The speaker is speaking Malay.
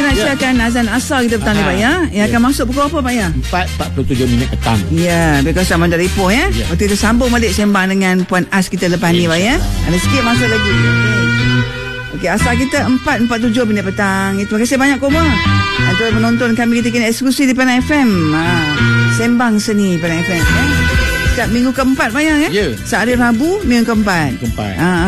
nak siarkan azan asar kita petang ni Pak ya. Yang akan masuk pukul apa Pak ya? 4:47 petang. Ya, because sama ada Ipoh ya. Waktu itu sambung balik sembang dengan Puan As kita lepas ni Pak ya. Ada sikit masa lagi. Okey, asal kita 4:47 petang. Terima kasih banyak Koma. Untuk menonton kami kita kini eksklusif di Penang FM. Sembang seni Penang FM ya. Setiap minggu keempat Pak ya. Sehari Rabu, minggu keempat.